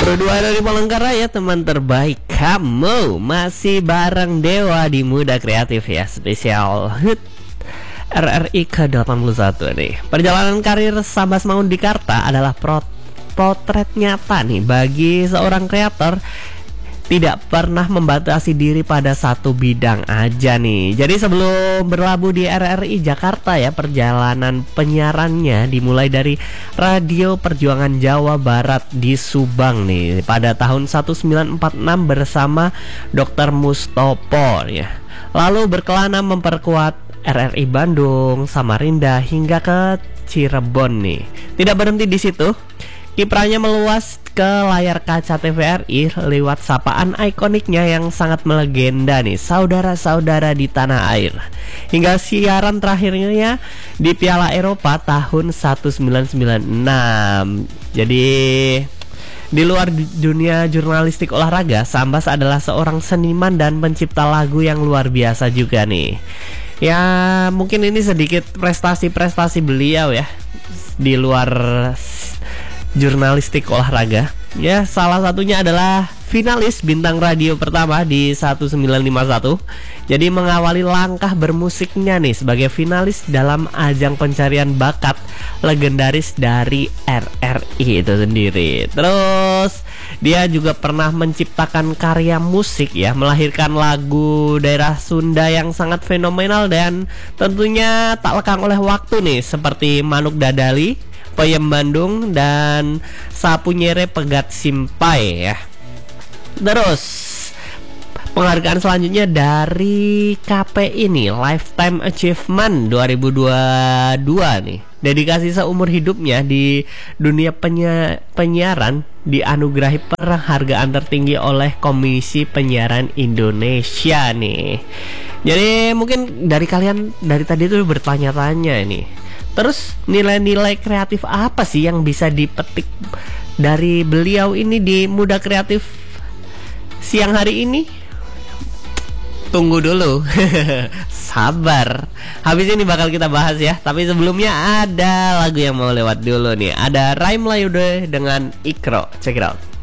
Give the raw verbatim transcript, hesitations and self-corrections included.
Berdua dari Palangkaraya, teman terbaik kamu. Masih bareng Dewa di Muda Kreatif ya. Spesial H U T R R I ke delapan puluh satu nih. Perjalanan karir Sambas Maun di Karta adalah pro- potret nyata nih bagi seorang kreator. Tidak pernah membatasi diri pada satu bidang aja nih. Jadi sebelum berlabuh di R R I Jakarta ya, perjalanan penyiarannya dimulai dari Radio Perjuangan Jawa Barat di Subang nih pada tahun seribu sembilan ratus empat puluh enam bersama dokter Mustopo ya. Lalu berkelana memperkuat R R I Bandung, Samarinda hingga ke Cirebon nih. Tidak berhenti di situ. Kiprahnya meluas ke layar kaca T V R I lewat sapaan ikoniknya yang sangat melegenda nih, saudara-saudara di tanah air. Hingga siaran terakhirnya di Piala Eropa tahun seribu sembilan ratus sembilan puluh enam. Jadi di luar dunia jurnalistik olahraga, Sambas adalah seorang seniman dan pencipta lagu yang luar biasa juga nih. Ya mungkin ini sedikit prestasi-prestasi beliau ya di luar jurnalistik olahraga. Ya, salah satunya adalah finalis bintang radio pertama di seribu sembilan ratus lima puluh satu. Jadi mengawali langkah bermusiknya nih sebagai finalis dalam ajang pencarian bakat legendaris dari R R I itu sendiri. Terus dia juga pernah menciptakan karya musik ya, melahirkan lagu daerah Sunda yang sangat fenomenal dan tentunya tak lekang oleh waktu nih, seperti Manuk Dadali, Peyem Bandung, dan Sapu Nyere Pegat Simpai ya. Terus penghargaan selanjutnya dari K P I ini, Lifetime Achievement dua ribu dua puluh dua nih. Dedikasi seumur hidupnya di dunia penyi- penyiaran dianugerahi penghargaan tertinggi oleh Komisi Penyiaran Indonesia nih. Jadi mungkin dari kalian dari tadi tuh bertanya-tanya ini, terus nilai-nilai kreatif apa sih yang bisa dipetik dari beliau ini di Muda Kreatif siang hari ini? Tunggu dulu. Sabar. Habis ini bakal kita bahas ya. Tapi sebelumnya ada lagu yang mau lewat dulu nih. Ada Raim Layude dengan Ikro. Check it out.